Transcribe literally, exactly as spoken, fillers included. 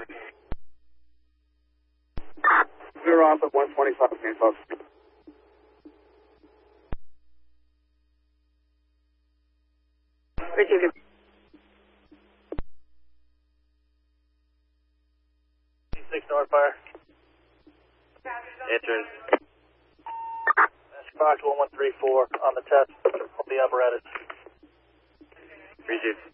We're off at one twenty-five, Saint Paul. Received. six North Fire. Entering. That's Fox one one three four on the test of the apparatus. Received.